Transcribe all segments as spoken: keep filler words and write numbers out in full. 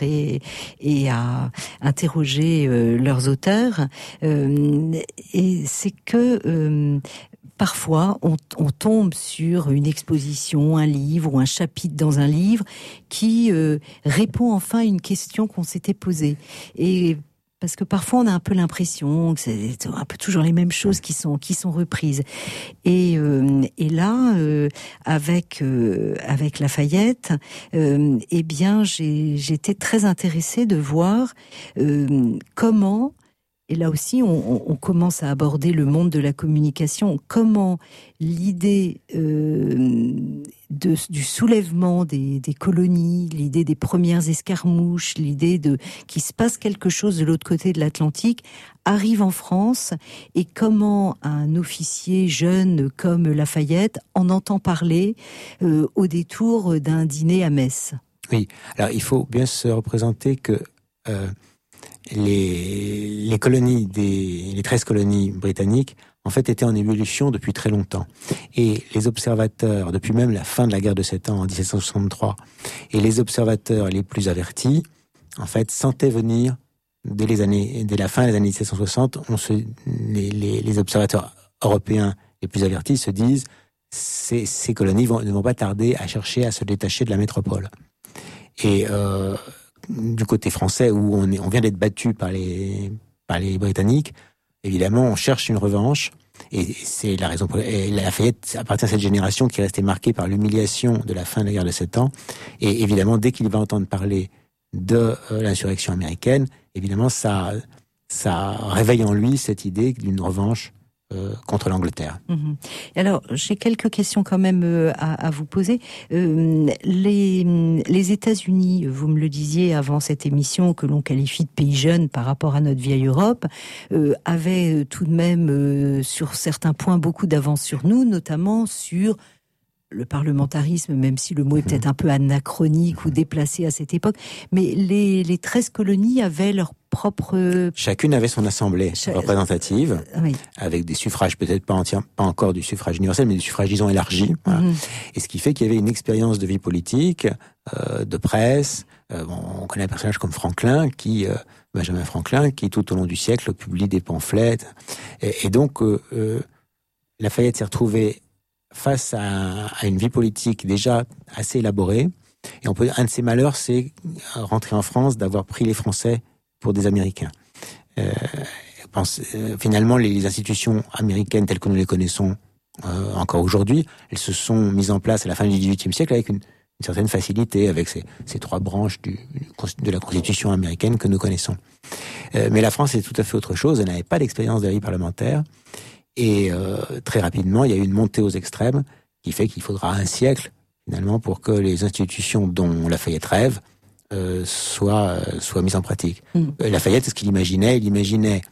livre et, et à interroger euh, leurs auteurs. Euh, et c'est que euh, parfois, on, on tombe sur une exposition, un livre ou un chapitre dans un livre qui euh, répond enfin à une question qu'on s'était posée. Et parce que parfois, on a un peu l'impression que c'est un peu toujours les mêmes choses qui sont qui sont reprises. Et, euh, et là, euh, avec euh, avec Lafayette, euh, eh bien, j'ai j'étais très intéressée de voir euh, comment. Et là aussi, on, on commence à aborder le monde de la communication. Comment l'idée euh, de, du soulèvement des, des colonies, l'idée des premières escarmouches, l'idée de qu'il se passe quelque chose de l'autre côté de l'Atlantique arrive en France, et comment un officier jeune comme Lafayette en entend parler euh, au détour d'un dîner à Metz. Oui, alors il faut bien se représenter que euh, les, les colonies, des, les treize colonies britanniques, en fait, étaient en évolution depuis très longtemps. Et les observateurs, depuis même la fin de la guerre de Sept Ans en dix-sept cent soixante-trois, et les observateurs les plus avertis, en fait, sentaient venir dès les années, dès la fin des années dix-sept cent soixante, on se, les, les, les observateurs européens les plus avertis se disent, ces, ces colonies vont, ne vont pas tarder à chercher à se détacher de la métropole. Et euh, du côté français, où on, est, on vient d'être battu par les, par les Britanniques, évidemment, on cherche une revanche, et c'est la raison pour laquelle Lafayette appartient à cette génération qui est restée marquée par l'humiliation de la fin de la guerre de Sept Ans. Et évidemment, dès qu'il va entendre parler de euh, l'insurrection américaine, évidemment, ça, ça réveille en lui cette idée d'une revanche euh, contre l'Angleterre. Mmh. Alors, j'ai quelques questions quand même euh, à, à vous poser. Euh, les, les États-Unis, vous me le disiez avant cette émission, que l'on qualifie de pays jeune par rapport à notre vieille Europe, euh, avaient tout de même, euh, sur certains points, beaucoup d'avance sur nous, notamment sur le parlementarisme, même si le mot est peut-être un peu anachronique ou déplacé à cette époque. Mais les, les treize colonies avaient leur propre... Chacune avait son assemblée Cha... représentative, oui. Avec des suffrages, peut-être pas entiers, pas encore du suffrage universel, mais du suffrage, disons, élargi. Voilà. Mm-hmm. Et ce qui fait qu'il y avait une expérience de vie politique, euh, de presse. Euh, bon, on connaît un personnage comme Franklin, qui, euh, Benjamin Franklin, qui tout au long du siècle publie des pamphlets. Et, et donc, euh, euh, Lafayette s'est retrouvé face à, à une vie politique déjà assez élaborée. Et on peut, un de ses malheurs, c'est rentrer en France, d'avoir pris les Français pour des Américains. Euh, pense, euh, finalement, les institutions américaines telles que nous les connaissons euh, encore aujourd'hui, elles se sont mises en place à la fin du dix-huitième siècle avec une, une certaine facilité, avec ces, ces trois branches du, de la Constitution américaine que nous connaissons. Euh, mais la France, c'est tout à fait autre chose. Elle n'avait pas d'expérience de la vie parlementaire. Et euh, très rapidement, il y a eu une montée aux extrêmes qui fait qu'il faudra un siècle, finalement, pour que les institutions dont Lafayette rêve euh, soient, euh, soient mises en pratique. Mmh. Euh, Lafayette, ce qu'il imaginait, il imaginait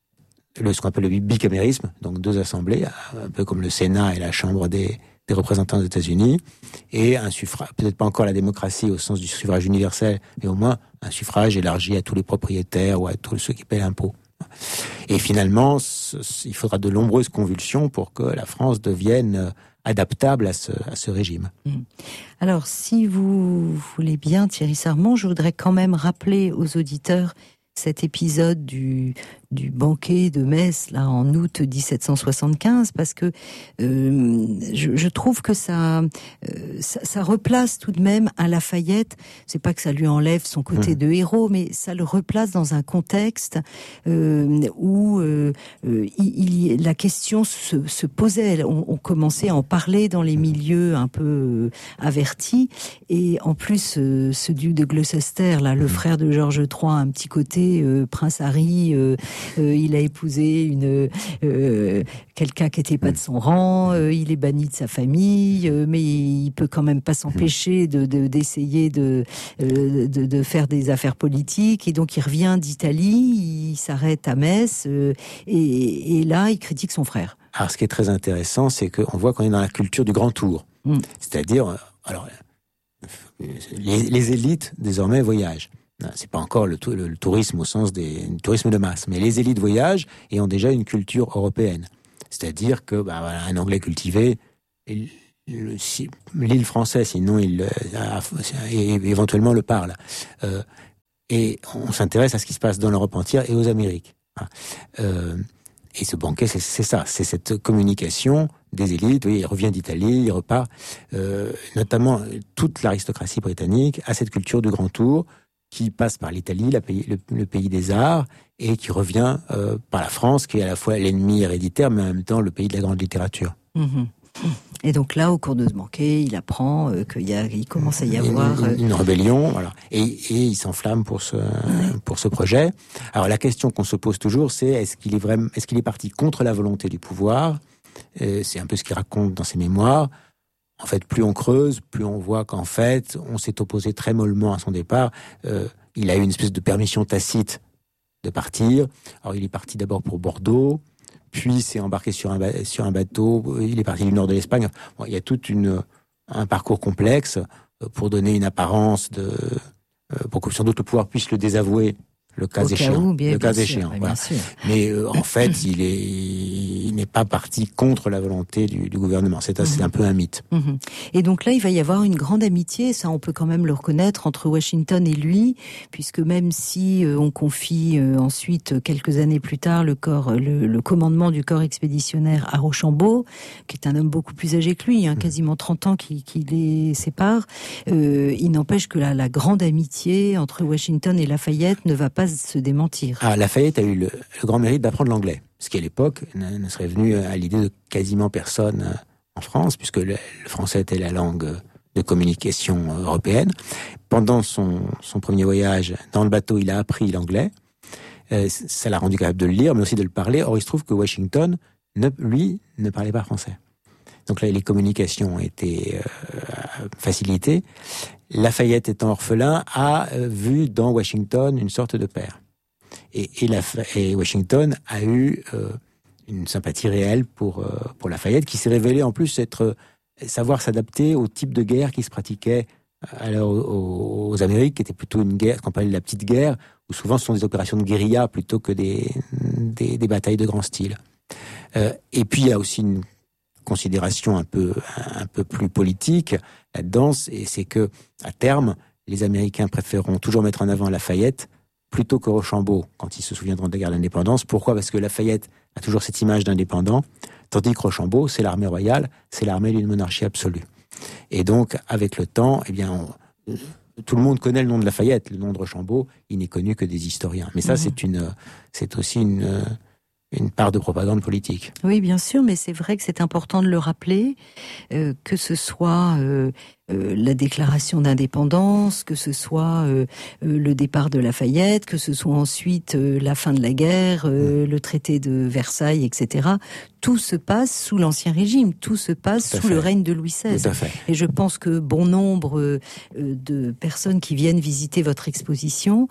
le, ce qu'on appelle le bicamérisme, donc deux assemblées, un peu comme le Sénat et la Chambre des, des représentants des États-Unis, et un suffrage, peut-être pas encore la démocratie au sens du suffrage universel, mais au moins un suffrage élargi à tous les propriétaires ou à tous ceux qui paient l'impôt. Et finalement, il faudra de nombreuses convulsions pour que la France devienne adaptable à ce, à ce régime. Alors, si vous voulez bien, Thierry Sarment, je voudrais quand même rappeler aux auditeurs cet épisode du, du banquet de Metz, là, en août dix-sept cent soixante-quinze, parce que euh, je, je trouve que ça, euh, ça, ça replace tout de même un Lafayette. C'est pas que ça lui enlève son côté mmh. de héros, mais ça le replace dans un contexte euh, où euh, il, il, la question se, se posait. On, on commençait à en parler dans les milieux un peu euh, avertis, et en plus, euh, ce duc de Gloucester, là, le frère de George trois, un petit côté euh, prince Harry. Euh, Euh, il a épousé une euh, quelqu'un qui n'était pas de son rang, euh, il est banni de sa famille, euh, mais il peut quand même pas s'empêcher de, de d'essayer de, euh, de de faire des affaires politiques, et donc il revient d'Italie, il s'arrête à Metz, euh, et, et là il critique son frère. Alors ce qui est très intéressant, c'est qu'on voit qu'on est dans la culture du grand tour, mmh. c'est-à-dire alors les, les élites désormais voyagent. C'est pas encore le, le, le tourisme au sens des le tourisme de masse, mais les élites voyagent et ont déjà une culture européenne. C'est-à-dire que bah, voilà, un anglais cultivé, il, le, si, l'île française, sinon il euh, et éventuellement le parle. Euh, et on s'intéresse à ce qui se passe dans l'Europe entière et aux Amériques. Euh, et ce banquet, c'est, c'est ça, c'est cette communication des élites. Oui, il revient d'Italie, il repart. Euh, notamment, toute l'aristocratie britannique a cette culture du grand tour qui passe par l'Italie, la pays, le, le pays des arts, et qui revient euh, par la France, qui est à la fois l'ennemi héréditaire, mais en même temps le pays de la grande littérature. Mmh. Et donc là, au cours de ce banquet, il apprend euh, qu'il y a, il commence à y avoir une, une, une rébellion, voilà, et, et il s'enflamme pour ce ouais. pour ce projet. Alors la question qu'on se pose toujours, c'est est-ce qu'il est vraiment, est-ce qu'il est parti contre la volonté du pouvoir? euh, C'est un peu ce qu'il raconte dans ses mémoires. En fait, plus on creuse, plus on voit qu'en fait, on s'est opposé très mollement à son départ. Euh, il a eu une espèce de permission tacite de partir. Alors, il est parti d'abord pour Bordeaux, puis s'est embarqué sur un, ba- sur un bateau. Il est parti du nord de l'Espagne. Bon, il y a tout une, un parcours complexe pour donner une apparence de, euh, pour que sans doute le pouvoir puisse le désavouer. Le cas Au échéant. Cas où, bien, le cas bien échéant. Sûr, voilà. bien Mais euh, en fait, il est, il n'est pas parti contre la volonté du, du gouvernement. C'est, mm-hmm. c'est un peu un mythe. Mm-hmm. Et donc là, il va y avoir une grande amitié. Ça, on peut quand même le reconnaître entre Washington et lui, puisque même si euh, on confie euh, ensuite quelques années plus tard le corps, le, le commandement du corps expéditionnaire à Rochambeau, qui est un homme beaucoup plus âgé que lui, hein, mm-hmm. quasiment trente ans qui, qui les sépare, euh, il n'empêche que la, la grande amitié entre Washington et Lafayette ne va pas se démentir. Ah, Lafayette a eu le, le grand mérite d'apprendre l'anglais, ce qui à l'époque ne, ne serait venu à l'idée de quasiment personne en France, puisque le, le français était la langue de communication européenne. Pendant son, son premier voyage dans le bateau, il a appris l'anglais. Euh, ça l'a rendu capable de le lire, mais aussi de le parler. Or, il se trouve que Washington, ne, lui, ne parlait pas français. Donc là, les communications étaient euh, facilitées. Lafayette, étant orphelin, a euh, vu dans Washington une sorte de père. Et, et, la, et Washington a eu euh, une sympathie réelle pour, euh, pour Lafayette, qui s'est révélé en plus être, euh, savoir s'adapter au type de guerre qui se pratiquait alors aux, aux Amériques, qui était plutôt une guerre, qu'on appelle la petite guerre, où souvent ce sont des opérations de guérilla plutôt que des, des, des batailles de grand style. Euh, et puis il y a aussi une considération un peu, un peu plus politique là-dedans, et c'est que, à terme, les Américains préféreront toujours mettre en avant Lafayette plutôt que Rochambeau, quand ils se souviendront de la guerre d'indépendance. Pourquoi ? Parce que Lafayette a toujours cette image d'indépendant, tandis que Rochambeau, c'est l'armée royale, c'est l'armée d'une monarchie absolue. Et donc, avec le temps, eh bien, on, tout le monde connaît le nom de Lafayette, le nom de Rochambeau, il n'est connu que des historiens. Mais ça, mmh. c'est une, c'est aussi une, une part de propagande politique. Oui, bien sûr, mais c'est vrai que c'est important de le rappeler, euh, que ce soit euh, euh, la déclaration d'indépendance, que ce soit euh, euh, le départ de Lafayette, que ce soit ensuite euh, la fin de la guerre, euh, mmh. le traité de Versailles, et cetera. Tout se passe sous l'Ancien Régime, tout se passe tout sous fait. le règne de Louis seize. Tout à fait. Et je pense que bon nombre euh, de personnes qui viennent visiter votre exposition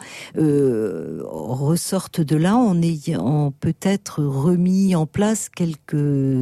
euh, ressortent de là en ayant peut-être remis en place quelques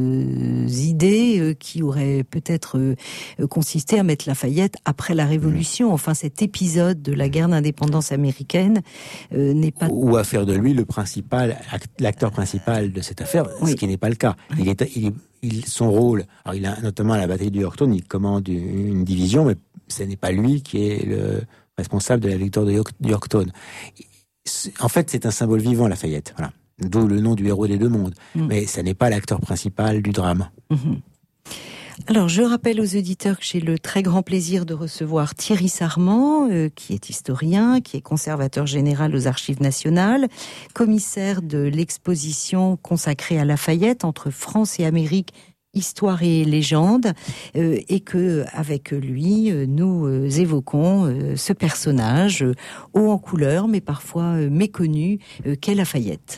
idées euh, qui auraient peut-être euh, consisté à mettre Lafayette après la Révolution. Mmh. Enfin, cet épisode de la guerre d'indépendance américaine euh, n'est pas... Ou à faire de lui le principal, l'acteur principal de cette affaire, oui. ce qui n'est pas le cas. Il est, il, il, son rôle, alors il a notamment à la bataille du Yorktown, il commande une, une division, mais ce n'est pas lui qui est le responsable de la victoire de York, Yorktown. En fait, c'est un symbole vivant, Lafayette. Voilà. D'où le nom du héros des deux mondes. Mmh. Mais ça n'est pas l'acteur principal du drame. Mmh. Alors, je rappelle aux auditeurs que j'ai le très grand plaisir de recevoir Thierry Sarment, euh, qui est historien, qui est conservateur général aux Archives nationales, commissaire de l'exposition consacrée à Lafayette entre France et Amérique, histoire et légende, euh, et que avec lui, euh, nous euh, évoquons euh, ce personnage euh, haut en couleur, mais parfois euh, méconnu, euh, qu'est Lafayette.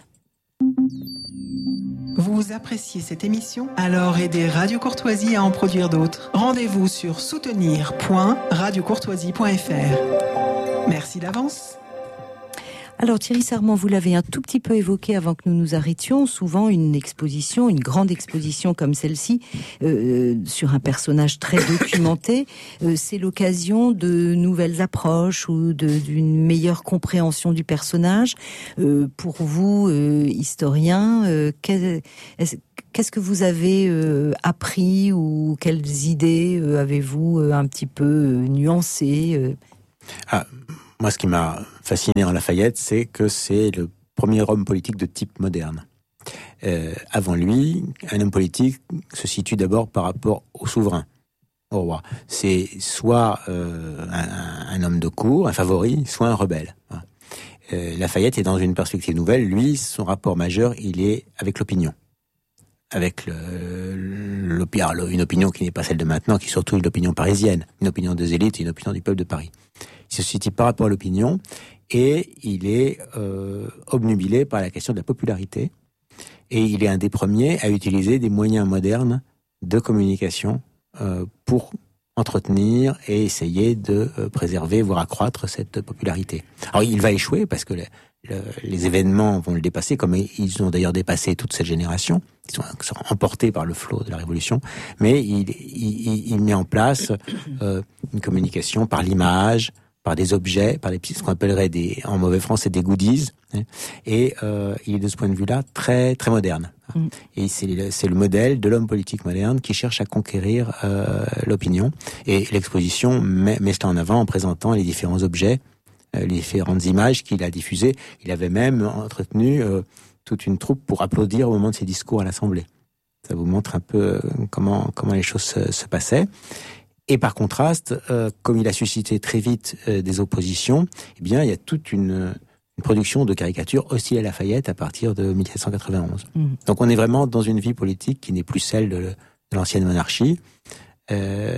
Vous appréciez cette émission ? Alors aidez Radio Courtoisie à en produire d'autres. Rendez-vous sur soutenir point radio courtoisie point f r. Merci d'avance. Alors Thierry Sarment, vous l'avez un tout petit peu évoqué avant que nous nous arrêtions. Souvent, une exposition, une grande exposition comme celle-ci, euh, sur un personnage très documenté, euh, c'est l'occasion de nouvelles approches ou de, d'une meilleure compréhension du personnage. Euh, pour vous, euh, historien, euh, qu'est, qu'est-ce que vous avez euh, appris ou quelles idées euh, avez-vous euh, un petit peu euh, nuancées euh... Ah. moi, ce qui m'a fasciné en Lafayette, c'est que c'est le premier homme politique de type moderne. Euh, avant lui, un homme politique se situe d'abord par rapport au souverain, au roi. C'est soit euh, un, un homme de cour, un favori, soit un rebelle. Euh, Lafayette est dans une perspective nouvelle. Lui, son rapport majeur, il est avec l'opinion. Avec le, l'opinion, une opinion qui n'est pas celle de maintenant, qui est surtout une opinion parisienne, une opinion des élites et une opinion du peuple de Paris. Il se situe par rapport à l'opinion et il est euh, obnubilé par la question de la popularité. Et il est un des premiers à utiliser des moyens modernes de communication euh, pour entretenir et essayer de euh, préserver, voire accroître cette popularité. Alors il va échouer parce que le, le, les événements vont le dépasser, comme ils ont d'ailleurs dépassé toute cette génération, ils sont, sont emportés par le flot de la Révolution, mais il, il, il met en place euh, une communication par l'image, par des objets, par des ce qu'on appellerait des, en mauvais français, des goodies, hein, et euh, il est de ce point de vue-là très très moderne. Mm. Et c'est le, c'est le modèle de l'homme politique moderne qui cherche à conquérir euh, l'opinion. Et l'exposition met, met cela en avant en présentant les différents objets, euh, les différentes images qu'il a diffusées. Il avait même entretenu euh, toute une troupe pour applaudir au moment de ses discours à l'Assemblée. Ça vous montre un peu euh, comment comment les choses se, se passaient. Et par contraste, euh, comme il a suscité très vite euh, des oppositions, eh bien, il y a toute une, une production de caricatures hostiles à Lafayette à partir de dix-sept cent quatre-vingt-onze. Mmh. Donc on est vraiment dans une vie politique qui n'est plus celle de, de l'ancienne monarchie. Euh,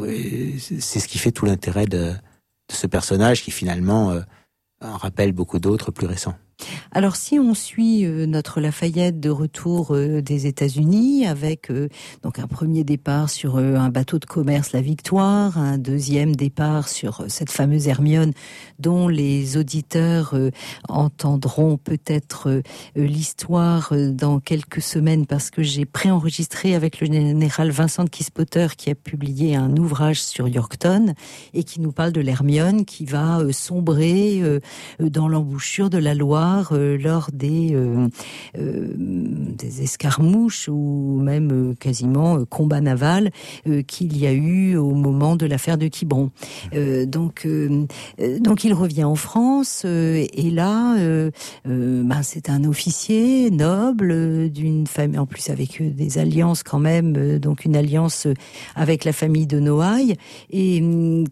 et c'est ce qui fait tout l'intérêt de, de ce personnage qui finalement euh, en rappelle beaucoup d'autres plus récents. Alors si on suit euh, notre Lafayette de retour euh, des États-Unis avec euh, donc un premier départ sur euh, un bateau de commerce, la Victoire, un deuxième départ sur euh, cette fameuse Hermione dont les auditeurs euh, entendront peut-être euh, l'histoire euh, dans quelques semaines parce que j'ai préenregistré avec le général Vincent de Kispotter qui a publié un ouvrage sur Yorktown et qui nous parle de l'Hermione qui va euh, sombrer euh, dans l'embouchure de la Loire Euh, lors des, euh, euh, des escarmouches ou même euh, quasiment euh, combats navals euh, qu'il y a eu au moment de l'affaire de Quiberon. Euh, donc, euh, donc il revient en France euh, et là, euh, euh, ben, c'est un officier noble euh, d'une famille, en plus avec euh, des alliances quand même, euh, donc une alliance avec la famille de Noailles. Et euh,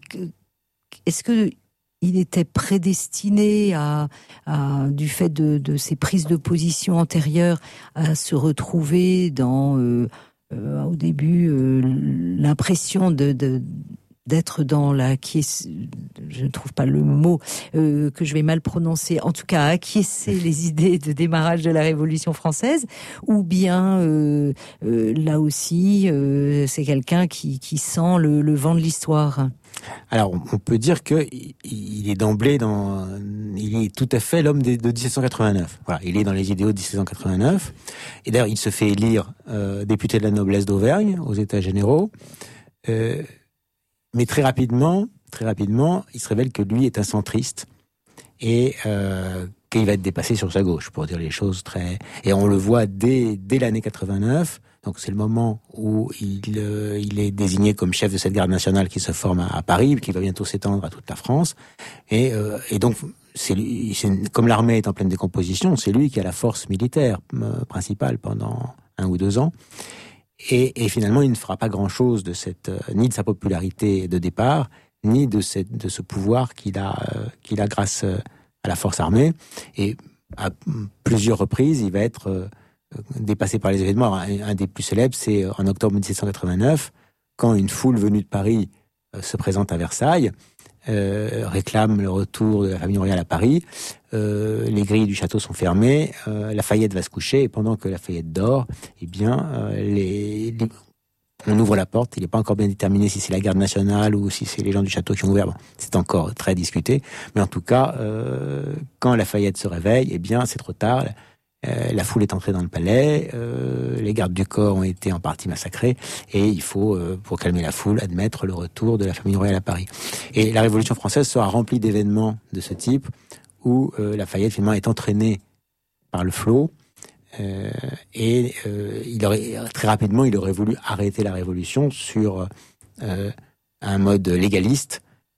est-ce que il était prédestiné à, à du fait de, de ses prises de position antérieures à se retrouver dans euh, euh, au début euh, l'impression de, de d'être dans la acquiesce, je ne trouve pas le mot euh, que je vais mal prononcer, en tout cas acquiescer les idées de démarrage de la Révolution française, ou bien euh, euh, là aussi euh, c'est quelqu'un qui, qui sent le, le vent de l'histoire. Alors, on peut dire que il est d'emblée dans, il est tout à fait l'homme de, de dix-sept cent quatre-vingt-neuf. Voilà, il est dans les idéaux de dix-sept cent quatre-vingt-neuf. Et d'ailleurs, il se fait élire euh, député de la noblesse d'Auvergne aux États généraux. Euh, mais très rapidement, très rapidement, il se révèle que lui est un centriste et euh, qu'il va être dépassé sur sa gauche, pour dire les choses très. Et on le voit dès dès l'année quatre-vingt-neuf. Donc c'est le moment où il, euh, il est désigné comme chef de cette garde nationale qui se forme à, à Paris, qui va bientôt s'étendre à toute la France. Et, euh, et donc, c'est lui, c'est, comme l'armée est en pleine décomposition, c'est lui qui a la force militaire euh, principale pendant un ou deux ans. Et, et finalement, il ne fera pas grand-chose de cette, euh, ni de sa popularité de départ, ni de, cette, de ce pouvoir qu'il a, euh, qu'il a grâce euh, à la force armée. Et à plusieurs reprises, il va être euh, dépassé par les événements. Un, un des plus célèbres, c'est en octobre dix-sept cent quatre-vingt-neuf, quand une foule venue de Paris euh, se présente à Versailles, euh, réclame le retour de la famille royale à Paris. Euh, les grilles du château sont fermées, euh, Lafayette va se coucher, et pendant que Lafayette dort, eh bien, euh, les, les, on ouvre la porte. Il n'est pas encore bien déterminé si c'est la garde nationale ou si c'est les gens du château qui ont ouvert. Bon, c'est encore très discuté. Mais en tout cas, euh, quand Lafayette se réveille, eh bien, c'est trop tard. Euh, la foule est entrée dans le palais, euh, les gardes du corps ont été en partie massacrés, et il faut, euh, pour calmer la foule, admettre le retour de la famille royale à Paris. Et la Révolution française sera remplie d'événements de ce type, où euh, Lafayette finalement est entraîné par le flot, euh, et euh, il aurait, très rapidement, il aurait voulu arrêter la Révolution sur euh, un mode légaliste,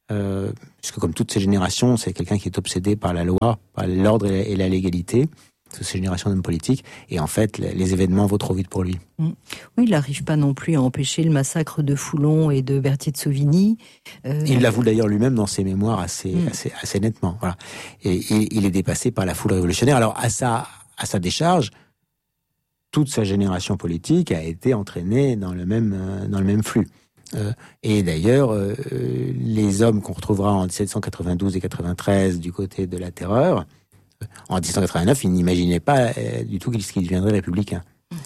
euh, puisque comme toutes ces générations, c'est quelqu'un qui est obsédé par la loi, par l'ordre et la, et la légalité, toutes ces générations d'hommes politiques, et en fait, les, les événements vont trop vite pour lui. Mmh. Oui, il n'arrive pas non plus à empêcher le massacre de Foulon et de Berthier de Sauvigny. Euh... Il l'avoue d'ailleurs lui-même dans ses mémoires assez, mmh. assez, assez nettement. Voilà. Et, et il est dépassé par la foule révolutionnaire. Alors, à sa, à sa décharge, toute sa génération politique a été entraînée dans le même, euh, dans le même flux. Euh, et d'ailleurs, euh, les hommes qu'on retrouvera en dix-sept cent quatre-vingt-douze et quatre-vingt-treize du côté de la terreur, en dix-sept cent quatre-vingt-neuf, ils n'imaginaient pas euh, du tout qu'ils deviendraient républicains.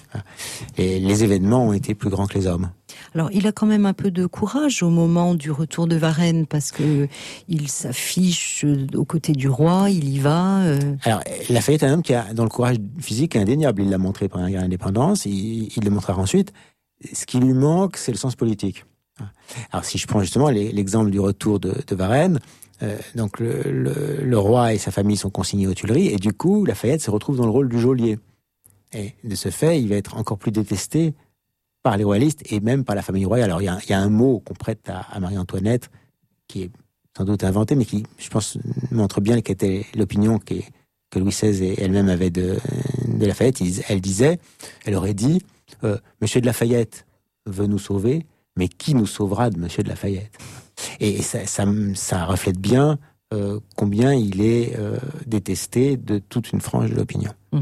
Et les événements ont été plus grands que les hommes. Alors, il a quand même un peu de courage au moment du retour de Varennes, parce que il s'affiche aux côtés du roi, il y va. Euh... Alors, Lafayette est un homme qui a, dans le courage physique, indéniable. Il l'a montré pendant la guerre d'indépendance, il, il le montrera ensuite. Ce qui lui manque, c'est le sens politique. Alors, si je prends justement les, l'exemple du retour de, de Varennes, euh, donc le, le, le roi et sa famille sont consignés aux Tuileries, et du coup, Lafayette se retrouve dans le rôle du geôlier. Et de ce fait, il va être encore plus détesté par les royalistes et même par la famille royale. Alors, il y a, il y a un mot qu'on prête à, à Marie-Antoinette qui est sans doute inventé, mais qui, je pense, montre bien quelle était l'opinion qui, que Louis seize et elle-même avait de, de Lafayette. Elle disait, elle aurait dit, euh, Monsieur de Lafayette veut nous sauver, mais qui nous sauvera de Monsieur de Lafayette? Et ça, ça, ça reflète bien euh, combien il est euh, détesté de toute une frange de l'opinion. Mmh.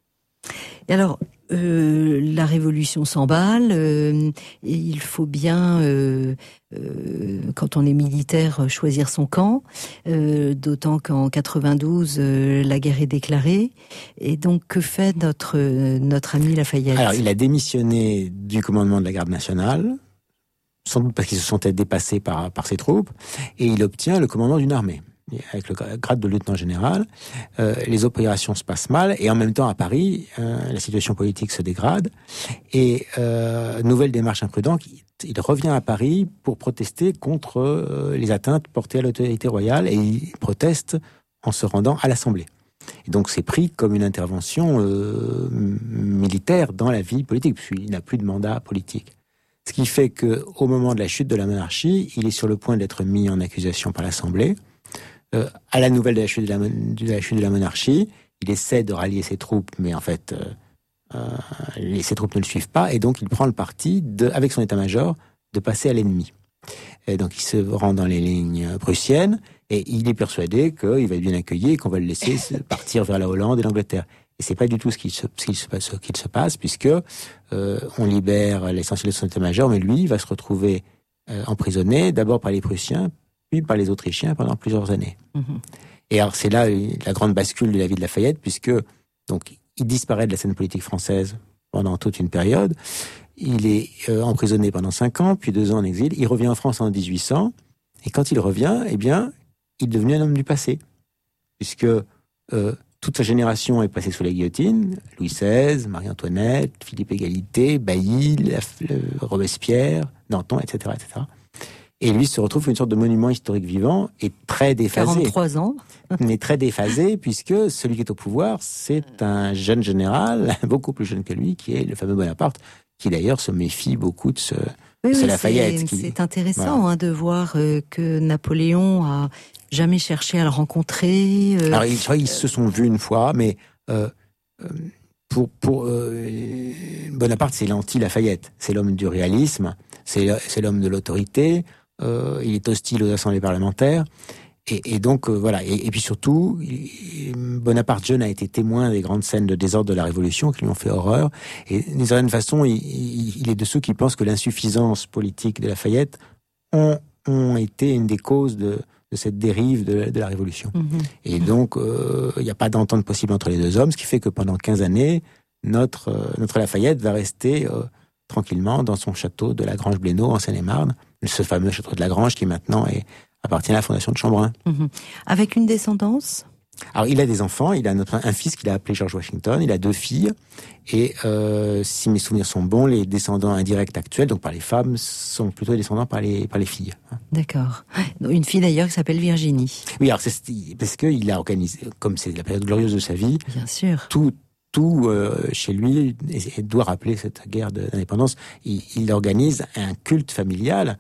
Et alors, euh, la Révolution s'emballe, euh, et il faut bien, euh, euh, quand on est militaire, choisir son camp, euh, d'autant qu'en quatre-vingt-douze, euh, la guerre est déclarée. Et donc, que fait notre, notre ami Lafayette? Alors, il a démissionné du commandement de la garde nationale, sans doute parce qu'il se sentait dépassé par, par ses troupes, et il obtient le commandement d'une armée. Avec le grade de lieutenant général, euh, les opérations se passent mal, et en même temps à Paris, euh, la situation politique se dégrade, et euh, nouvelle démarche imprudente, il revient à Paris pour protester contre euh, les atteintes portées à l'autorité royale, et il proteste en se rendant à l'Assemblée. Et donc c'est pris comme une intervention euh, militaire dans la vie politique, puisqu'il n'a plus de mandat politique. Ce qui fait que, au moment de la chute de la monarchie, il est sur le point d'être mis en accusation par l'Assemblée. Euh, à la nouvelle de la, chute de, la, de la chute de la monarchie, il essaie de rallier ses troupes, mais en fait, euh, euh, les, ses troupes ne le suivent pas, et donc il prend le parti, de, avec son état-major, de passer à l'ennemi. Et donc il se rend dans les lignes prussiennes, et il est persuadé qu'il va être bien accueilli et qu'on va le laisser partir vers la Hollande et l'Angleterre. Et c'est pas du tout ce qu'il se, ce qu'il se passe, ce qu'il se passe, puisque euh, on libère l'essentiel de son état-major, mais lui va se retrouver euh, emprisonné, d'abord par les Prussiens, puis par les Autrichiens pendant plusieurs années. Mmh. Et alors c'est là la grande bascule de la vie de Lafayette, puisque donc il disparaît de la scène politique française pendant toute une période. Il est euh, emprisonné pendant cinq ans, puis deux ans en exil. Il revient en France en dix-huit cents, et quand il revient, eh bien, il est devenu un homme du passé, puisque euh, toute sa génération est passée sous la guillotine. Louis seize, Marie-Antoinette, Philippe Égalité, Bailly, Robespierre, Danton, et cetera, et cetera. Et lui se retrouve une sorte de monument historique vivant et très déphasé. quarante-trois ans. Mais très déphasé, puisque celui qui est au pouvoir, c'est un jeune général, beaucoup plus jeune que lui, qui est le fameux Bonaparte, qui d'ailleurs se méfie beaucoup de ce, oui, ce oui, Lafayette. C'est, qui, c'est intéressant voilà. hein, de voir euh, que Napoléon a jamais cherché à le rencontrer. Euh, Alors, ils, je crois qu'ils se sont vus une fois, mais euh, pour, pour euh, Bonaparte, c'est l'anti-Lafayette. C'est l'homme du réalisme, c'est, c'est l'homme de l'autorité. Euh, il est hostile aux assemblées parlementaires, et, et donc euh, voilà. Et, et puis surtout, il, Bonaparte jeune a été témoin des grandes scènes de désordre de la Révolution qui lui ont fait horreur. Et d'une certaine façon, il, il, il est de ceux qui pensent que l'insuffisance politique de Lafayette ont, ont été une des causes de, de cette dérive de, de la Révolution. Mmh. Et donc, euh, il n'y a pas d'entente possible entre les deux hommes, ce qui fait que pendant quinze années, notre euh, notre Lafayette va rester euh, tranquillement dans son château de la Grange-Blénaud en Seine-et-Marne. Ce fameux château de la Grange qui maintenant est, appartient à la fondation de Chambrun. Mmh. Avec une descendance ? Alors il a des enfants, il a notre, un fils qu'il a appelé George Washington, il a deux filles, et euh, si mes souvenirs sont bons, les descendants indirects actuels, donc par les femmes, sont plutôt les descendants par les, par les filles. D'accord. Une fille d'ailleurs qui s'appelle Virginie. Oui, alors c'est parce qu'il a organisé, comme c'est la période glorieuse de sa vie, bien sûr, tout tout euh, chez lui et doit rappeler cette guerre d'indépendance. Il, il organise un culte familial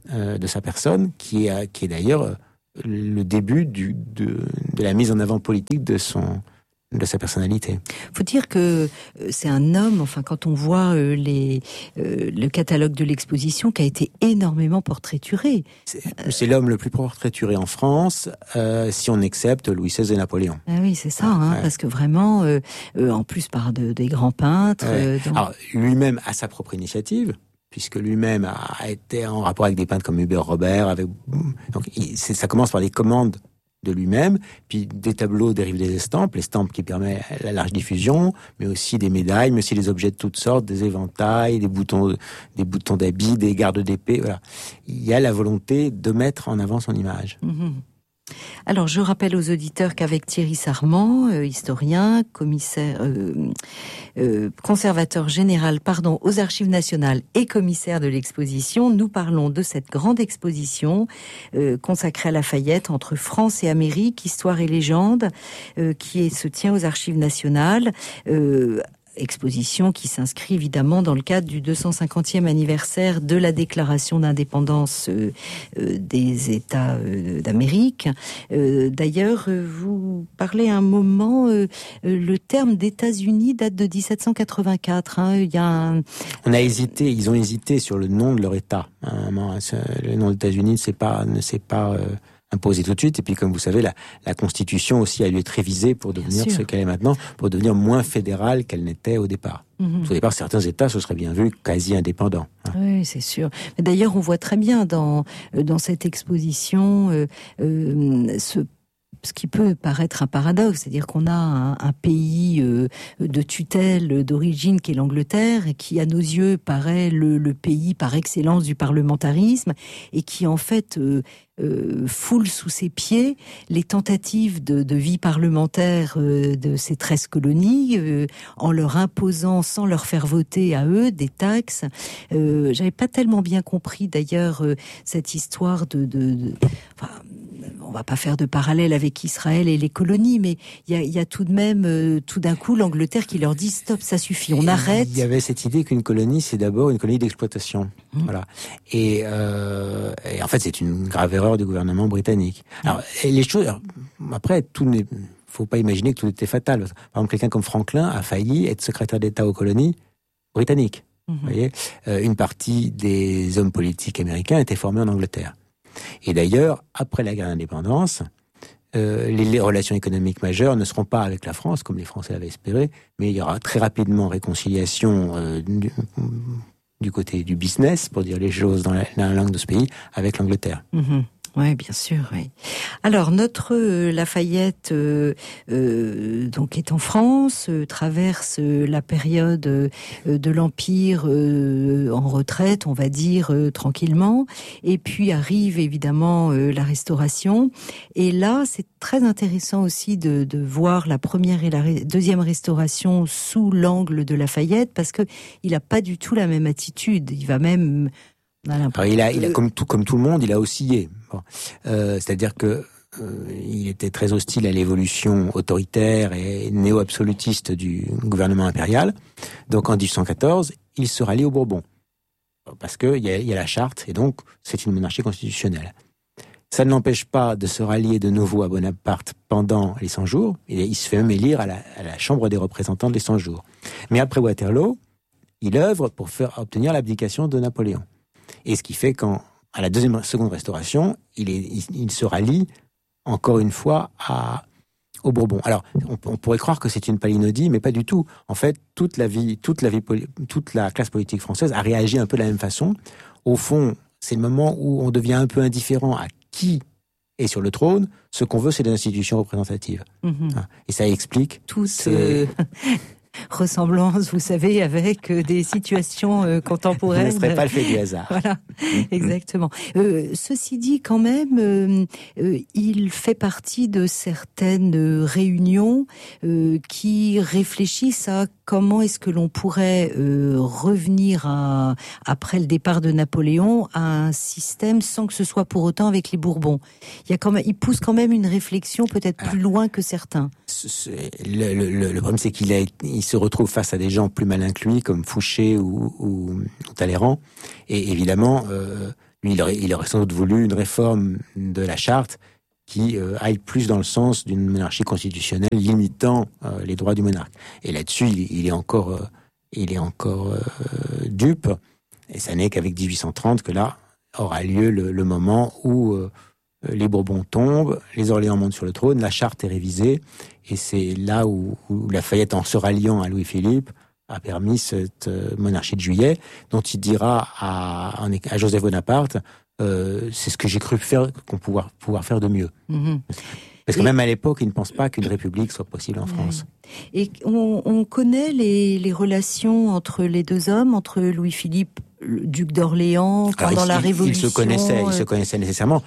euh, de sa personne, qui est, qui est d'ailleurs le début du, de, de la mise en avant politique de son... de sa personnalité. Faut dire que c'est un homme, enfin quand on voit euh, les, euh, le catalogue de l'exposition qui a été énormément portraituré. C'est, c'est l'homme le plus portraituré en France, euh, si on accepte Louis seize et Napoléon. Ah oui, c'est ça, hein, ouais. Parce que vraiment, euh, euh, en plus par de, des grands peintres. Ouais. Euh, donc... Alors lui-même a sa propre initiative, puisque lui-même a été en rapport avec des peintres comme Hubert Robert. Avec... Donc il, c'est, ça commence par les commandes de lui-même, puis des tableaux dérivent des estampes, l'estampe qui permet la large diffusion, mais aussi des médailles, mais aussi des objets de toutes sortes, des éventails, des boutons, des boutons d'habits, des gardes d'épée, voilà. Il y a la volonté de mettre en avant son image. Mmh. Alors, je rappelle aux auditeurs qu'avec Thierry Sarment, euh, historien, commissaire, euh, euh, conservateur général, pardon, aux Archives nationales et commissaire de l'exposition, nous parlons de cette grande exposition euh, consacrée à Lafayette entre France et Amérique, histoire et légende, euh, qui est, se tient aux Archives nationales. Euh, Exposition qui s'inscrit évidemment dans le cadre du deux cent cinquantième anniversaire de la déclaration d'indépendance euh, euh, des États euh, d'Amérique. Euh, d'ailleurs, euh, vous parlez un moment, euh, euh, le terme d'États-Unis date de dix-sept cent quatre-vingt-quatre. Hein, il y a un... On a hésité, ils ont hésité sur le nom de leur État. Hein, le nom des États-Unis ne s'est pas, ne s'est pas euh... imposé tout de suite, et puis comme vous savez, la, la Constitution aussi a dû être révisée pour devenir ce qu'elle est maintenant, pour devenir moins fédérale qu'elle n'était au départ. Mmh. Au départ, certains États se seraient bien vus quasi indépendants. Hein. Oui, c'est sûr. Mais d'ailleurs, on voit très bien dans, dans cette exposition euh, euh, ce ce qui peut paraître un paradoxe, c'est-à-dire qu'on a un, un pays euh, de tutelle d'origine qui est l'Angleterre, et qui à nos yeux paraît le, le pays par excellence du parlementarisme, et qui en fait euh, euh, foule sous ses pieds les tentatives de, de vie parlementaire euh, de ces treize colonies, euh, en leur imposant, sans leur faire voter à eux, des taxes. Euh, j'avais pas tellement bien compris d'ailleurs euh, cette histoire de... de, de enfin, on va pas faire de parallèle avec Israël et les colonies, mais il y a, y a tout de même, euh, tout d'un coup, l'Angleterre qui leur dit stop, ça suffit, on arrête. Il y avait cette idée qu'une colonie, c'est d'abord une colonie d'exploitation. Mmh. Voilà. Et, euh, et en fait, c'est une grave erreur du gouvernement britannique. Alors, et les choses, alors, après, tout n'est, faut pas imaginer que tout était fatal. Par exemple, quelqu'un comme Franklin a failli être secrétaire d'État aux colonies britanniques. Mmh. Vous voyez, euh, une partie des hommes politiques américains étaient formés en Angleterre. Et d'ailleurs, après la guerre d'indépendance, euh, les, les relations économiques majeures ne seront pas avec la France, comme les Français l'avaient espéré, mais il y aura très rapidement réconciliation euh, du, du côté du business, pour dire les choses dans la, dans la langue de ce pays, avec l'Angleterre. Mmh. Oui, bien sûr. Oui. Alors notre euh, Lafayette, euh, euh, donc est en France, euh, traverse euh, la période euh, de l'Empire euh, en retraite, on va dire euh, tranquillement, et puis arrive évidemment euh, la Restauration. Et là, c'est très intéressant aussi de, de voir la première et la ré- deuxième Restauration sous l'angle de Lafayette, parce que il a pas du tout la même attitude. Il va même Alors, il a, il a comme tout, comme tout le monde, il a oscillé. Bon. Euh, c'est-à-dire que euh, il était très hostile à l'évolution autoritaire et néo-absolutiste du gouvernement impérial. Donc, en dix-huit cent quatorze, il se rallie aux Bourbons parce que il y a, il y a la charte et donc c'est une monarchie constitutionnelle. Ça ne l'empêche pas de se rallier de nouveau à Bonaparte pendant les cent jours. Et il se fait même élire à la, à la Chambre des représentants des cent jours. Mais après Waterloo, il œuvre pour faire obtenir l'abdication de Napoléon. Et ce qui fait qu'à la deuxième, seconde restauration, il, est, il, il se rallie encore une fois à, aux Bourbons. Alors, on, on pourrait croire que c'est une palinodie, mais pas du tout. En fait, toute la vie, toute la vie, toute la classe politique française a réagi un peu de la même façon. Au fond, c'est le moment où on devient un peu indifférent à qui est sur le trône. Ce qu'on veut, c'est des institutions représentatives. Mmh. Et ça explique tout ce... ressemblance, vous savez, avec euh, des situations euh, contemporaines. Ce ne serait pas le fait du hasard. Voilà, exactement. Euh, ceci dit, quand même, euh, euh, il fait partie de certaines réunions euh, qui réfléchissent à comment est-ce que l'on pourrait euh, revenir à, après le départ de Napoléon à un système sans que ce soit pour autant avec les Bourbons. Il y a quand même, il pousse quand même une réflexion peut-être plus loin que certains. Le, le, le, le problème, c'est qu'il a, il se retrouve face à des gens plus malins que lui, comme Fouché ou, ou, ou Talleyrand. Et évidemment, euh, lui, il aurait, il aurait sans doute voulu une réforme de la charte qui euh, aille plus dans le sens d'une monarchie constitutionnelle limitant euh, les droits du monarque. Et là-dessus, il, il est encore, euh, il est encore euh, dupe. Et ça n'est qu'avec dix-huit cent trente que là aura lieu le, le moment où euh, les Bourbons tombent, les Orléans montent sur le trône, la charte est révisée, et c'est là où, où Lafayette, en se ralliant à Louis-Philippe, a permis cette euh, monarchie de juillet, dont il dira à, à Joseph Bonaparte, euh, c'est ce que j'ai cru faire, qu'on pouvoir, pouvoir faire de mieux. Mmh. Parce que et... même à l'époque, il ne pense pas qu'une république soit possible en France. Et on, on connaît les, les relations entre les deux hommes, entre Louis-Philippe, le duc d'Orléans, pendant Alors, il, la Révolution. Ils se connaissaient, ils se connaissaient nécessairement.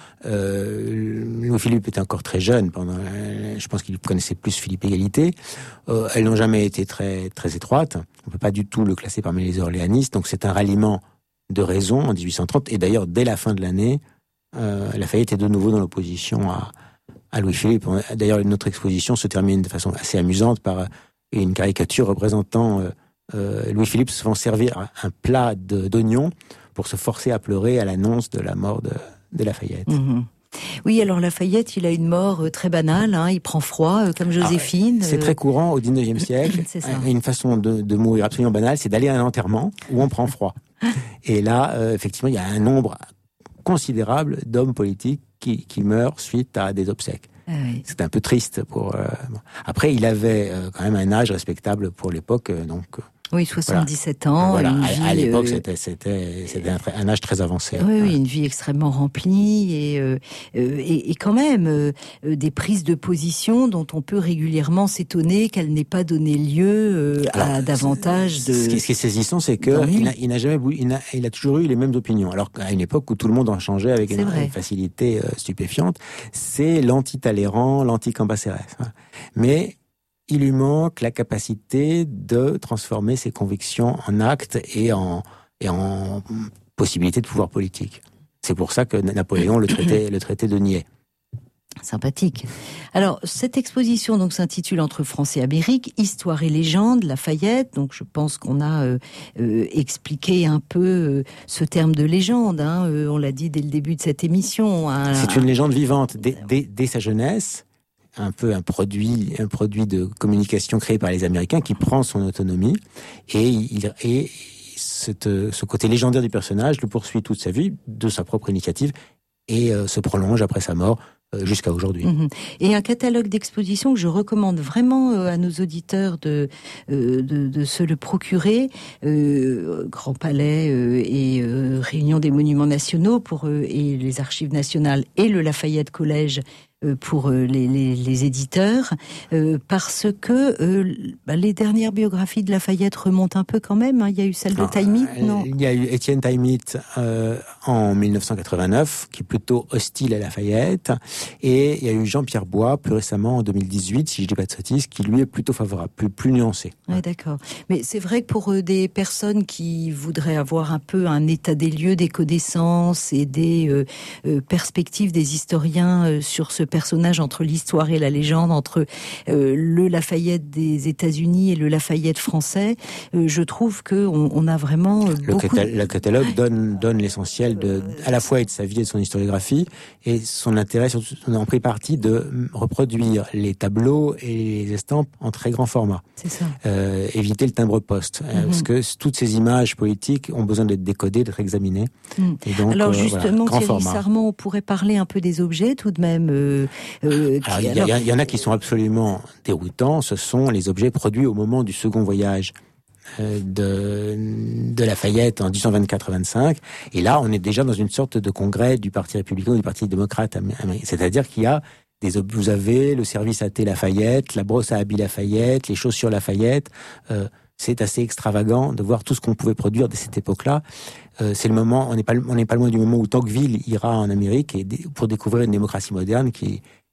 Euh, Louis-Philippe était encore très jeune. Pendant, je pense qu'il connaissait plus Philippe Égalité. Euh, elles n'ont jamais été très très étroites. On peut pas du tout le classer parmi les orléanistes. Donc c'est un ralliement de raison en dix-huit cent trente. Et d'ailleurs, dès la fin de l'année, euh, Lafayette est de nouveau dans l'opposition à à Louis-Philippe. D'ailleurs, notre exposition se termine de façon assez amusante par une caricature représentant euh, euh, Louis-Philippe se faisant servir un plat de, d'oignons pour se forcer à pleurer à l'annonce de la mort de, de Lafayette. Mmh. Oui, alors Lafayette, il a une mort euh, très banale, hein, il prend froid, euh, comme Joséphine. Ah, c'est euh... très courant au dix-neuvième siècle. C'est ça. Une façon de, de mourir absolument banale, c'est d'aller à un enterrement où on prend froid. Et là, euh, effectivement, il y a un nombre considérable d'hommes politiques qui, qui meurent suite à des obsèques. Ah oui. C'est un peu triste pour. Euh, bon. Après, il avait euh, quand même un âge respectable pour l'époque, euh, donc. Oui, soixante-dix-sept voilà. ans. Voilà. Une à, vie, à l'époque, euh... c'était c'était c'était un, un âge très avancé. Oui, ouais. oui, une vie extrêmement remplie et euh, et, et quand même euh, des prises de position dont on peut régulièrement s'étonner qu'elles n'aient pas donné lieu euh, Alors, à davantage de. Ce qui, ce qui est saisissant, c'est que il n'a, il n'a jamais voulu, il n'a, il a toujours eu les mêmes opinions. Alors qu'à une époque où tout le monde en changeait avec une, une facilité euh, stupéfiante, c'est l'anti-Talleyrand, l'anti-Cambacérès. Hein. Mais il lui manque la capacité de transformer ses convictions en actes et en, et en possibilité de pouvoir politique. C'est pour ça que Napoléon le traitait, le traitait de niais. Sympathique. Alors, cette exposition donc s'intitule Entre France et Amérique, Histoire et légende, Lafayette. Donc, je pense qu'on a euh, euh, expliqué un peu euh, ce terme de légende. Hein, euh, on l'a dit dès le début de cette émission. Hein, C'est une légende vivante. Dès, dès, dès sa jeunesse, un peu un produit, un produit de communication créé par les Américains qui prend son autonomie et il et cette, ce côté légendaire du personnage le poursuit toute sa vie de sa propre initiative et euh, se prolonge après sa mort euh, jusqu'à aujourd'hui. Mmh. Et un catalogue d'expositions que je recommande vraiment euh, à nos auditeurs de, euh, de, de se le procurer, euh, Grand Palais euh, et euh, Réunion des Monuments Nationaux pour euh, et les Archives nationales et le Lafayette Collège pour les, les, les éditeurs, euh, parce que euh, bah, les dernières biographies de Lafayette remontent un peu quand même. Hein. Il y a eu celle de Taimit, non ? Il y a eu Étienne Taimit euh, en dix-neuf cent quatre-vingt-neuf, qui est plutôt hostile à Lafayette, et il y a eu Jean-Pierre Bois, plus récemment en deux mille dix-huit, si je dis pas de sottises, qui lui est plutôt favorable, plus, plus nuancé. Oui, ouais. D'accord. Mais c'est vrai que pour euh, des personnes qui voudraient avoir un peu un état des lieux, des connaissances et des euh, euh, perspectives des historiens euh, sur ce personnage entre l'histoire et la légende, entre euh, le Lafayette des États-Unis et le Lafayette français, euh, je trouve que on, on a vraiment euh, le, beaucoup catal- le catalogue donne donne l'essentiel de à la fois de sa vie et de son historiographie, et son intérêt surtout en pris parti de reproduire les tableaux et les estampes en très grand format. C'est ça. Euh, éviter le timbre-poste, mm-hmm. parce que toutes ces images politiques ont besoin d'être décodées, d'être examinées. Mm. Et donc, alors justement, euh, voilà, Thierry Sarment, on pourrait parler un peu des objets tout de même. Euh, Euh, alors, il, y a, alors... il y en a qui sont absolument déroutants. Ce sont les objets produits au moment du second voyage euh, de, de Lafayette en dix-huit cent vingt-quatre vingt-cinq. Et là, on est déjà dans une sorte de congrès du Parti républicain ou du Parti démocrate américain. C'est-à-dire qu'il y a des ob- vous avez le service à thé Lafayette, la brosse à habits Lafayette, les chaussures Lafayette. Euh, c'est assez extravagant de voir tout ce qu'on pouvait produire de cette époque-là. Euh, c'est le moment, on n'est pas, on n'est pas loin du moment où Tocqueville ira en Amérique et pour découvrir une démocratie moderne qui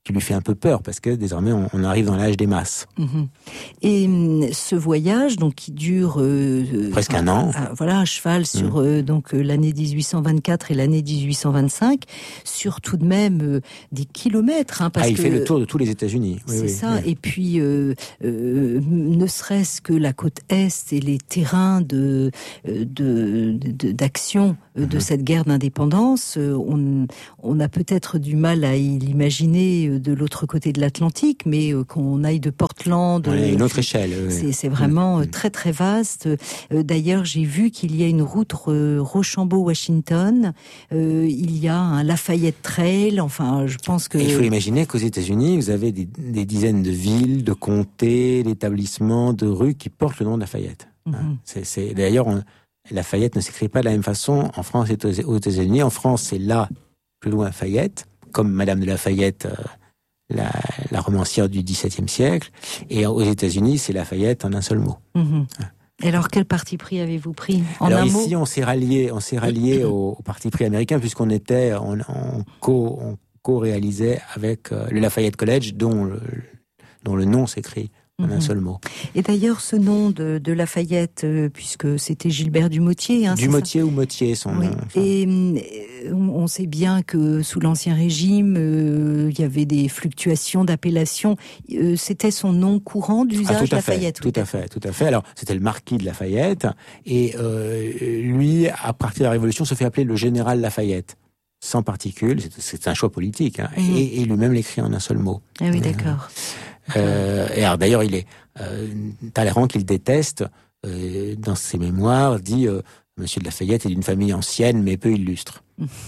qui lui fait un peu peur, parce que désormais on, on arrive dans l'âge des masses. Mmh. Et ce voyage, donc qui dure euh, presque enfin, un an, à, voilà, à cheval sur mmh. euh, donc l'année dix-huit cent vingt-quatre et l'année dix-huit cent vingt-cinq, sur tout de même euh, des kilomètres. Hein, parce ah, il que, fait le tour de tous les États-Unis. Oui, c'est oui, ça. oui. Et puis, euh, euh, ne serait-ce que la côte est et les terrains de, de, de d'action de mmh. cette guerre d'indépendance, on, on a peut-être du mal à l'imaginer de l'autre côté de l'Atlantique, mais qu'on aille de Portland... Ouais, une autre échelle. C'est, c'est vraiment mmh. très très vaste. D'ailleurs, j'ai vu qu'il y a une route Rochambeau-Washington, euh, il y a un Lafayette Trail, enfin, je pense que... Et il faut imaginer qu'aux États-Unis, vous avez des, des dizaines de villes, de comtés, d'établissements, de rues qui portent le nom de Lafayette. Mmh. C'est, c'est, d'ailleurs, on, Lafayette ne s'écrit pas de la même façon en France et aux États-Unis. En France, c'est là, plus loin, Fayette, comme Madame de Lafayette, euh, la, la romancière du dix-septième siècle. Et aux États-Unis, c'est Lafayette en un seul mot. Mmh. Et alors, quel parti pris avez-vous pris en alors un ici, mot on s'est rallié, on s'est rallié au, au parti pris américain, puisqu'on était, on, on, co, on co-réalisait avec euh, le Lafayette College, dont le, dont le nom s'écrit en un seul mot. Et d'ailleurs, ce nom de, de Lafayette, euh, puisque c'était Gilbert Dumotier... Hein, Dumotier ou Motier, son oui. nom. Enfin. Et euh, on sait bien que sous l'Ancien Régime, euh, il y avait des fluctuations d'appellation. Euh, c'était son nom courant d'usage, ah, tout à Lafayette. Fait, tout à fait, tout à fait. Alors, c'était le marquis de Lafayette, et euh, lui, à partir de la Révolution, se fait appeler le général Lafayette. Sans particules, c'est, c'est un choix politique, hein, mmh. et, et lui-même l'écrit en un seul mot. Ah oui, d'accord. Euh, et alors d'ailleurs, il est euh, Talleyrand, qu'il déteste, euh, dans ses mémoires, dit euh, Monsieur de Lafayette est d'une famille ancienne mais peu illustre.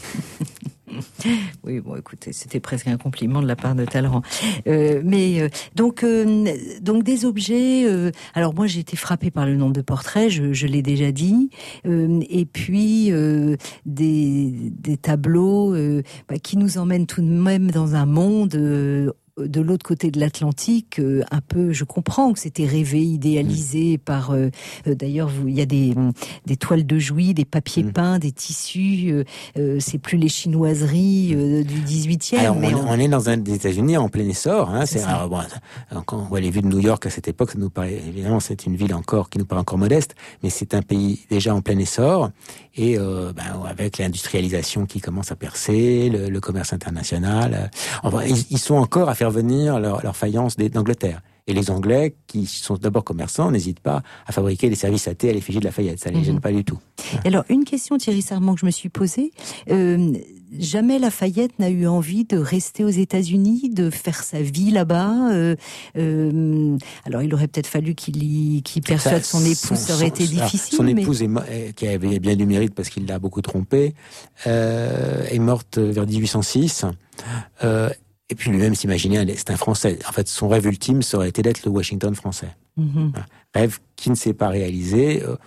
Oui, bon, écoutez, c'était presque un compliment de la part de Talleyrand. Euh, mais euh, donc, euh, donc des objets. Euh, alors moi, j'ai été frappée par le nombre de portraits, je, je l'ai déjà dit, euh, et puis euh, des, des tableaux euh, bah, qui nous emmènent tout de même dans un monde. Euh, de l'autre côté de l'Atlantique, euh, un peu, je comprends que c'était rêvé, idéalisé mmh. par, euh, euh, d'ailleurs, il y a des, des toiles de Jouy, des papiers mmh. peints, des tissus, euh, euh, c'est plus les chinoiseries euh, du dix-huitième. Alors, mais on, on... on est dans un des États-Unis en plein essor, hein, c'est, c'est alors, bon, quand on voit les vues de New York à cette époque, ça nous paraît, évidemment, c'est une ville encore, qui nous paraît encore modeste, mais c'est un pays déjà en plein essor, et, euh, ben, avec l'industrialisation qui commence à percer, le, le commerce international, euh, enfin, ils, ils sont encore à faire venir leur, leur faïence d'Angleterre. Et les Anglais, qui sont d'abord commerçants, n'hésitent pas à fabriquer des services à thé à l'effigie de Lafayette. Ça ne les gêne mmh. pas du tout. Et alors, une question, Thierry Sarment, que je me suis posée. Euh, jamais Lafayette n'a eu envie de rester aux États-Unis, de faire sa vie là-bas. Euh, euh, alors, il aurait peut-être fallu qu'il, y, qu'il persuade ça, son épouse, son, ça aurait été son, difficile. Son mais... épouse, est, qui avait bien du mérite parce qu'il l'a beaucoup trompée, euh, est morte vers dix-huit cent six. Euh, Et puis lui-même s'imaginait, c'est un Français. En fait, son rêve ultime, ça aurait été d'être le Washington français. Mmh. Un rêve qui ne s'est pas réalisé euh,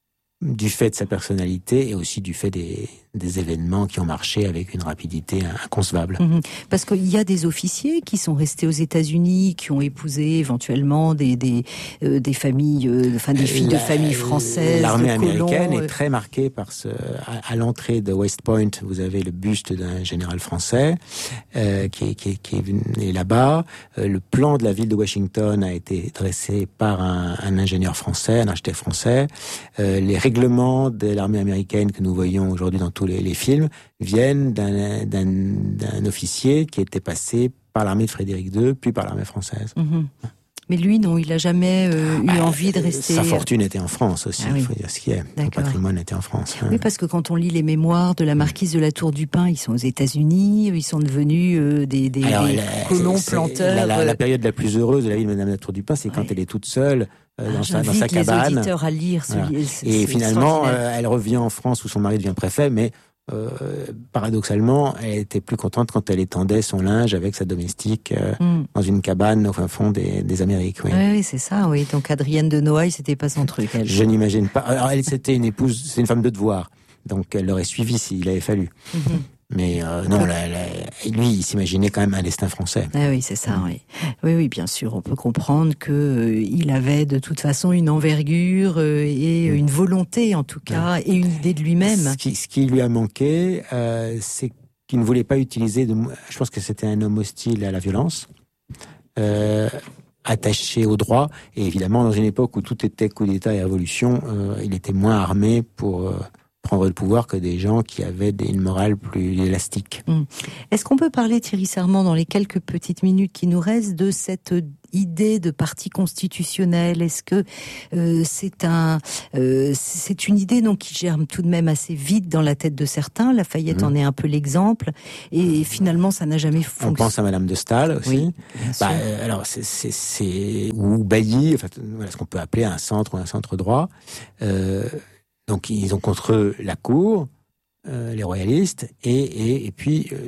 du fait de sa personnalité et aussi du fait des, des événements qui ont marché avec une rapidité inconcevable. Mmh. Parce qu'il y a des officiers qui sont restés aux États-Unis, qui ont épousé éventuellement des des euh, des familles, euh, enfin des filles La, de familles françaises. L'armée de colons, américaine euh... est très marquée par ce. À, à l'entrée de West Point, vous avez le buste d'un général français euh, qui, qui, qui est là-bas. Euh, le plan de la ville de Washington a été dressé par un, un ingénieur français, un architecte français. Euh, les règlements de l'armée américaine que nous voyons aujourd'hui dans tous les, les films viennent d'un, d'un, d'un officier qui était passé par l'armée de Frédéric deux, puis par l'armée française. Mmh. Mais lui, non, il n'a jamais euh, eu bah, envie de rester... Sa fortune était en France aussi, il ah oui. faut dire ce qu'il y a. Son patrimoine était en France. Oui, parce que quand on lit les mémoires de la marquise de la Tour du Pin, ils sont aux États-Unis, ils sont devenus euh, des, des, Alors, des la, colons c'est, planteurs. La, la, la période la plus heureuse de la vie de Madame la Tour du Pin, c'est ouais. quand elle est toute seule euh, dans, ah, sa, dans sa cabane. Les auditeurs à lire. Voilà. Ce, Et finalement, euh, elle revient en France où son mari devient préfet, mais Euh, paradoxalement, elle était plus contente quand elle étendait son linge avec sa domestique euh, mm. dans une cabane au fin fond des, des Amériques. Oui. oui, c'est ça, oui. Donc Adrienne de Noailles, c'était pas son truc. Elle. Je n'imagine pas. Alors, elle, c'était une épouse, c'est une femme de devoir, donc elle l'aurait suivi s'il avait fallu. Mm-hmm. Mais euh, non, la, la, lui, il s'imaginait quand même un destin français. Ah oui, c'est ça, oui. Oui, oui, bien sûr, on peut comprendre que euh, il avait de toute façon une envergure euh, et une volonté, en tout cas, ouais. et une idée de lui-même. Ce qui, ce qui lui a manqué, euh, c'est qui ne voulait pas utiliser de, je pense que c'était un homme hostile à la violence, euh, attaché au droit, et évidemment dans une époque où tout était coup d'État et révolution, euh, il était moins armé pour euh, prendre le pouvoir que des gens qui avaient des, une morale plus élastique. Mmh. Est-ce qu'on peut parler, Thierry Sarment, dans les quelques petites minutes qui nous restent, de cette idée de parti constitutionnel? Est-ce que euh, c'est un, euh, c'est une idée donc qui germe tout de même assez vite dans la tête de certains. Lafayette mmh. en est un peu l'exemple, et finalement ça n'a jamais fonctionné. On pense à Madame de Staël aussi. Oui, bah, euh, alors c'est, c'est, c'est ou Bailly, enfin, voilà ce qu'on peut appeler un centre ou un centre droit. Euh, Donc ils ont contre eux la cour, euh, les royalistes, et, et, et puis euh,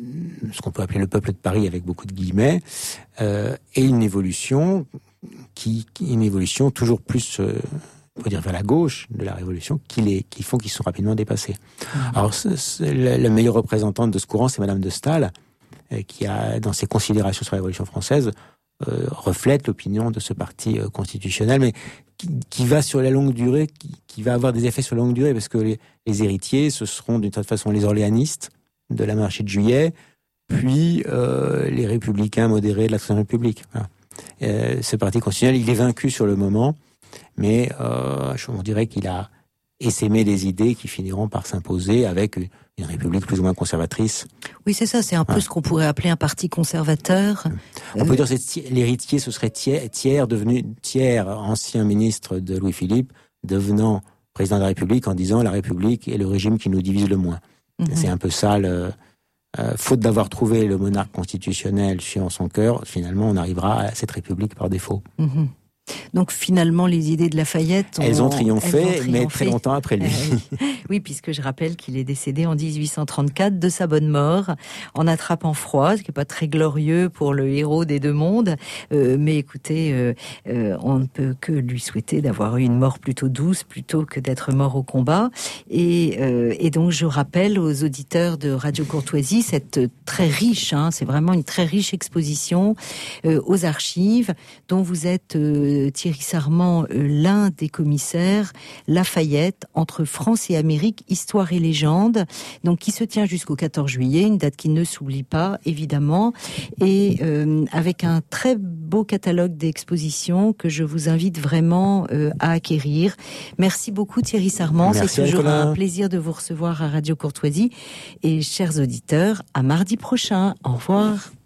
ce qu'on peut appeler le peuple de Paris avec beaucoup de guillemets, euh, et une évolution qui, qui une évolution toujours plus, euh, on peut dire vers la gauche de la Révolution, qui les, qui font qu'ils sont rapidement dépassés. Mmh. Alors c'est, c'est la, la meilleure représentante de ce courant, c'est Madame de Staël, euh, qui a dans ses considérations sur la Révolution française euh, reflète l'opinion de ce parti euh, constitutionnel, mais Qui, qui va sur la longue durée, qui, qui va avoir des effets sur la longue durée, parce que les, les héritiers, ce seront d'une certaine façon les orléanistes de la monarchie de Juillet, puis euh, les républicains modérés de la Troisième République. Voilà. Euh, ce parti constitutionnel, il est vaincu sur le moment, mais euh, on dirait qu'il a essaimé des idées qui finiront par s'imposer avec une, une république plus ou moins conservatrice. Oui, c'est ça, c'est un peu ah. ce qu'on pourrait appeler un parti conservateur. On euh... peut dire que c'est, l'héritier, ce serait Thiers, Thiers, devenu Thiers, ancien ministre de Louis-Philippe, devenant président de la République en disant « la République est le régime qui nous divise le moins mm-hmm. ». C'est un peu ça, le, euh, faute d'avoir trouvé le monarque constitutionnel suivant son cœur, finalement on arrivera à cette République par défaut. Mm-hmm. Donc finalement, les idées de Lafayette... Elles ont triomphé, elles ont triomphé. Mais très longtemps après lui. Euh, oui, puisque je rappelle qu'il est décédé en dix-huit cent trente-quatre de sa bonne mort, en attrapant froid, ce qui n'est pas très glorieux pour le héros des deux mondes. Euh, mais écoutez, euh, euh, on ne peut que lui souhaiter d'avoir eu une mort plutôt douce, plutôt que d'être mort au combat. Et, euh, et donc, je rappelle aux auditeurs de Radio Courtoisie cette très riche, hein, c'est vraiment une très riche exposition euh, aux archives, dont vous êtes... Euh, Thierry Sarment, l'un des commissaires, Lafayette, entre France et Amérique, histoire et légende, donc qui se tient jusqu'au quatorze juillet, une date qui ne s'oublie pas, évidemment, et euh, avec un très beau catalogue d'expositions que je vous invite vraiment euh, à acquérir. Merci beaucoup Thierry Sarment, Merci c'est toujours Nicolas. Un plaisir de vous recevoir à Radio Courtoisie, et chers auditeurs, à mardi prochain, au revoir.